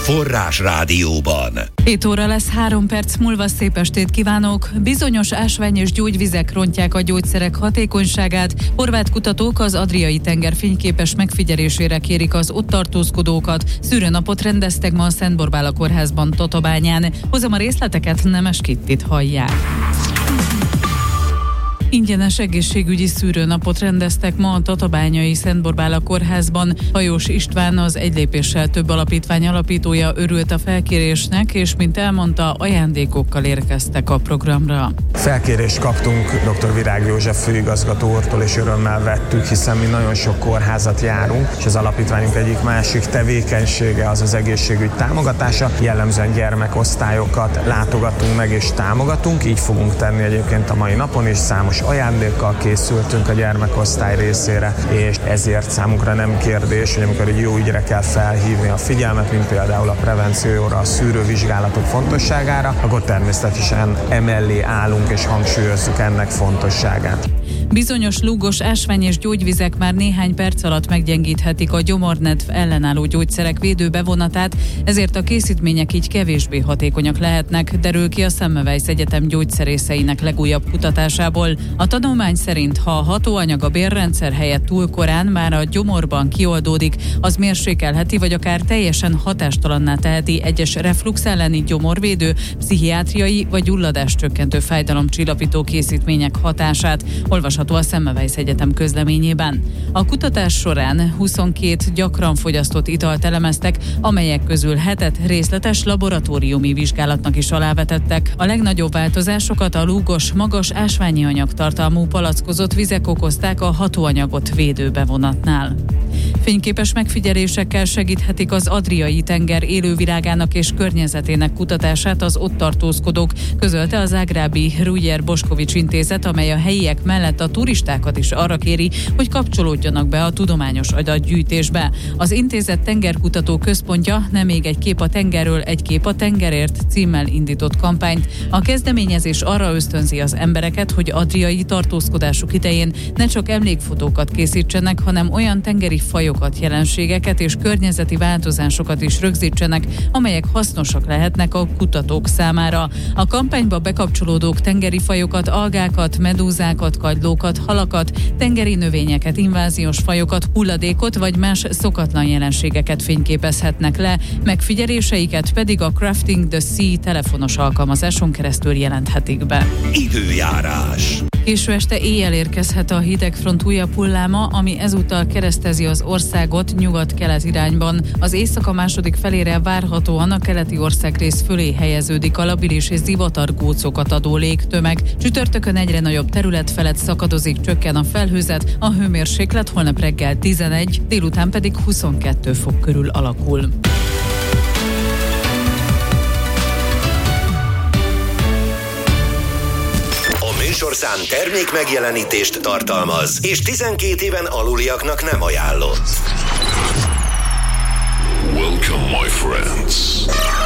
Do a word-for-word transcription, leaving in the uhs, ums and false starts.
Forrás Rádióban. hét óra lesz, három perc múlva. Szép estét kívánok! Bizonyos ásvány- és gyógyvizek rontják a gyógyszerek hatékonyságát. Horvát kutatók az Adriai-tenger fényképes megfigyelésére kérik az ott tartózkodókat. Szűrőnapot rendeztek ma a Szent Borbála kórházban, Tatabányán. Hozom a részleteket, Nemes Kittit hallják. Ingyenes egészségügyi szűrőnapot rendeztek ma a tatabányai Szent Borbála kórházban. Hajós István, az Egy lépéssel több alapítvány alapítója örült a felkérésnek, és mint elmondta, ajándékokkal érkeztek a programra. Felkérést kaptunk dr. Virág József főigazgató úrtól, és örömmel vettük, hiszen mi nagyon sok kórházat járunk, és az alapítványunk egyik másik tevékenysége az az egészségügy támogatása. Jellemzően gyermekosztályokat látogatunk meg és támogatunk, így fogunk tenni egyébként a mai napon, és számos ajándékkal készültünk a gyermekosztály részére, és ezért számunkra nem kérdés, hogy amikor egy jó ügyre kell felhívni a figyelmet, mint például a prevencióra, a szűrővizsgálatok fontosságára, akkor természetesen emellé állunk és hangsúlyozzuk ennek fontosságát. Bizonyos lúgos ásvány- és gyógyvizek már néhány perc alatt meggyengíthetik a gyomornedv ellenálló gyógyszerek védőbevonatát, ezért a készítmények így kevésbé hatékonyak lehetnek, derül ki a Semmelweis Egyetem gyógyszerészeinek legújabb kutatásából. A tanulmány szerint, ha a hatóanyag a bélrendszer helyett túl korán már a gyomorban kioldódik, az mérsékelheti vagy akár teljesen hatástalanná teheti egyes reflux elleni gyomorvédő, pszichiátriai vagy gyulladáscsökkentő fájdalomcsillapító készítmények hatását, olvasható a Semmelweis Egyetem közleményében. A kutatás során huszonkét gyakran fogyasztott italt elemeztek, amelyek közül hetet részletes laboratóriumi vizsgálatnak is alávetettek. A legnagyobb változásokat a lúgos, magas ásványi anyagtartalmú palackozott vizek okozták a hatóanyagot védő bevonatnál. Fényképes megfigyelésekkel segíthetik az Adriai-tenger élővilágának és környezetének kutatását az ott tartózkodók, közölte a zágrábi Rujer Boskovics intézet, amely a helyiek mellett a turistákat is arra kéri, hogy kapcsolódjanak be a tudományos adatgyűjtésbe. Az intézet tengerkutató központja Nem még egy kép a tengerről, egy kép a tengerért címmel indított kampányt. A kezdeményezés arra ösztönzi az embereket, hogy adriai tartózkodásuk idején ne csak emlékfotókat készítsenek, hanem olyan tengeri fajokat, jelenségeket és környezeti változásokat is rögzítsenek, amelyek hasznosak lehetnek a kutatók számára. A kampányba bekapcsolódók tengeri fajokat, algákat, medúzákat, kagylókat, halakat, tengeri növényeket, inváziós fajokat, hulladékot vagy más szokatlan jelenségeket fényképezhetnek le, megfigyeléseiket pedig a Crafting the Sea telefonos alkalmazáson keresztül jelenthetik be. Időjárás. Késő este éjjel érkezhet a hidegfront újabb hulláma, ami ezúttal keresztezi az országot nyugat-kelet irányban. Az éjszaka második felére várhatóan a keleti országrész fölé helyeződik a labilis és zivatargócokat adó légtömeg. Csütörtökön egyre nagyobb terület felett szakadozik, csökken a felhőzet, a hőmérséklet holnap reggel tizenegy, délután pedig huszonkettő fok körül alakul. Műsorszám termék megjelenítést tartalmaz, és tizenkét éven aluliaknak nem ajánlott. Welcome, my friends.